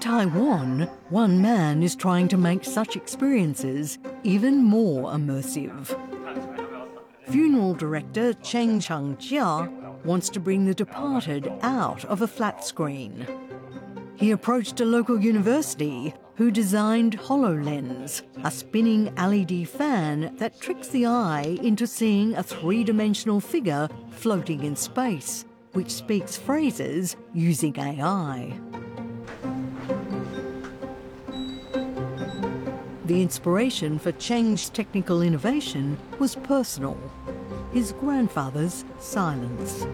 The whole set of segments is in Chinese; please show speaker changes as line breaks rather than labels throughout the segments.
Taiwan, one man is trying to make such experiences even more immersive. Funeral director Cheng Chang-jia wants to bring the departed out of a flat screen. He approached a local university who designed HoloLens, a spinning LED fan that tricks the eye into seeing a three-dimensional figure floating in space, which speaks phrases using AI. The inspiration for Cheng's technical innovation was personal: his grandfather's silence.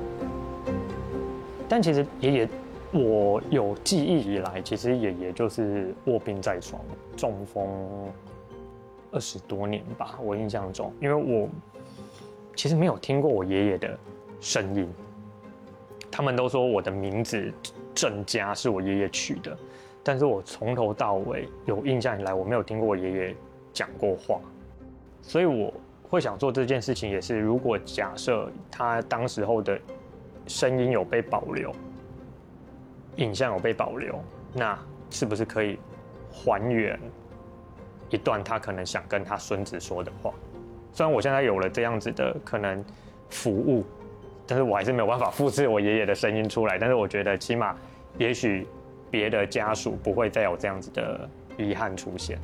但其实爷爷，我有记忆以来，其实爷爷就是卧病在床，中风20多年吧，我印象中，因为我其实没有听过我爷爷的声音。他们都说我的名字郑家是我爷爷取的。但是我从头到尾有印象以来，我没有听过我爷爷讲过话，所以我会想做这件事情，也是如果假设他当时候的声音有被保留，影像有被保留，那是不是可以还原一段他可能想跟他孙子说的话？虽然我现在有了这样子的可能服务，但是我还是没有办法复制我爷爷的声音出来。但是我觉得起码，也许别的家属不会再有这样子的遗憾出现。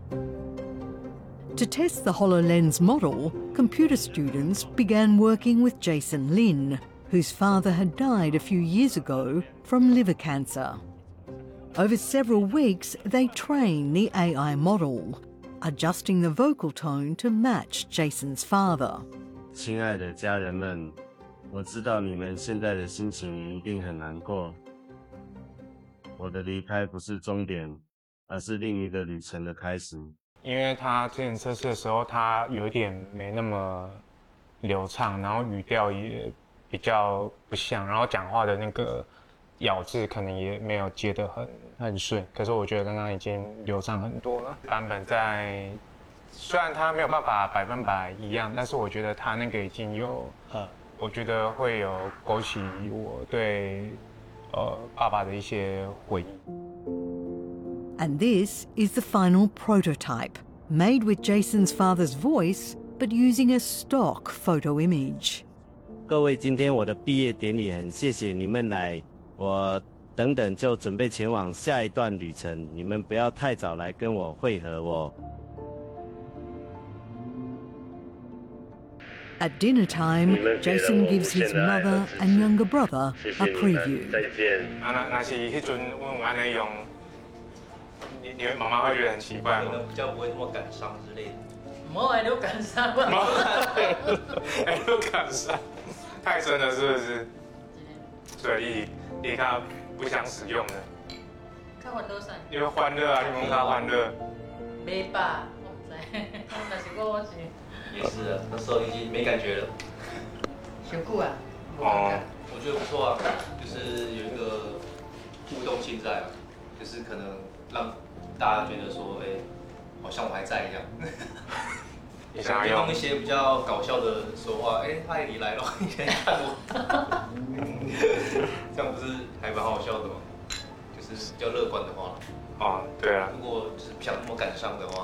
To test the HoloLens model, computer students began working with Jason Lin, whose father had died a few years ago from liver cancer. Over several weeks, they trained the AI model, adjusting the vocal tone to match Jason's father.
亲爱的家人们，我知道你们现在的心情一定很难过。我的离开不是终点，而是另一个旅程的开始。
因为他之前测试的时候，他有一点没那么流畅，然后语调也比较不像，然后讲话的那个咬字可能也没有接得很顺。可是我觉得刚刚已经流畅很多了。版本在虽然他没有办法100%一样，但是我觉得他那个已经有，我觉得会有勾起我对爸爸的一些回忆。
And this is the final prototype, made with Jason's father's voice, but using a stock photo image.
各位，今天我的毕业典礼，很谢谢你们来。我等等就准备前往下一段旅程，你们不要太早来跟我会合哦。
At dinner time, Jason gives his mother and younger brother a preview.
再见。
那是迄阵我安尼用，你妈妈会觉得很奇怪吗？
比较不会那么感伤之类的。
冇爱都感伤吧？
哎，都感伤，太深了是不是？所以你看不想使用的。
较欢乐啥？
因为欢乐啊，你们较欢乐。
没吧？我唔知，但是我是。
也是啊，那时候已经没感觉了。
小久啊，
我觉得不错啊，就是有一个互动性在啊，就是可能让大家觉得说，好像我还在一样。
你想要
用一些比较搞笑的说话，嗨，你来了，你来看我，这样不是还蛮好笑的吗？就是比较乐观的话。
对啊。
如果就是不想那么感伤的话。